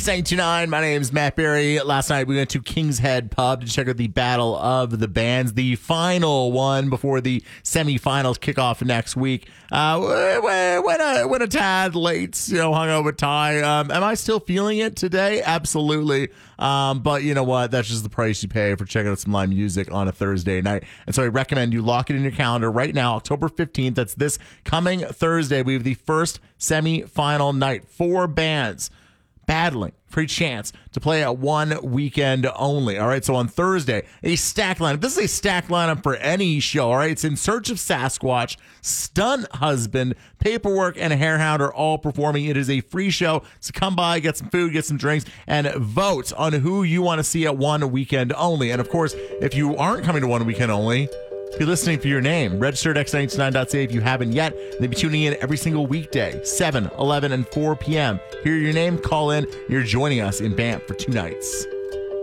X929. My name is Matt Berry. Last night we went to King's Head Pub to check out the Battle of the Bands, the final one before the semifinals kick off next week. Went a tad late, hung out with Ty. Am I still feeling it today? Absolutely. But you know what? That's just the price you pay for checking out some live music on a Thursday night. And so I recommend you lock it in your calendar right now, October 15th. That's this coming Thursday. We have the first semi-final night. 4 bands battling for a chance to play at one weekend only. All right, so on Thursday, a stacked lineup. This is a stacked lineup for any show. All right, it's In Search of Sasquatch, Stunt Husband, Paperwork, and Hairhound are all performing. It is a free show, so come by, get some food, get some drinks, and vote on who you want to see at one weekend only. And of course, if you aren't coming to one weekend only, be listening for your name. Register at x929.ca if you haven't yet. They'll be tuning in every single weekday, 7, 11, and 4 p.m. Hear your name, call in. You're joining us in Banff for 2 nights.